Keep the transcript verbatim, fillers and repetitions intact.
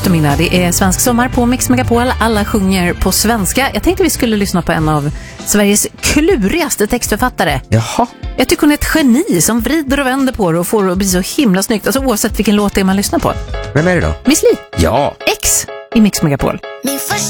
eftermiddag. Det är Svensk sommar på Mix Megapol. Alla sjunger på svenska. Jag tänkte vi skulle lyssna på en av Sveriges klurigaste textförfattare. Jaha. Jag tycker hon är ett geni som vrider och vänder på det och får det att bli så himla snyggt. Alltså oavsett vilken låt det är man lyssnar på. Vem är det då? Miss Li. Ja. X i Mix Megapol. Min första